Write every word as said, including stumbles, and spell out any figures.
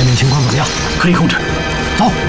面情况怎么样？ 可以控制。走。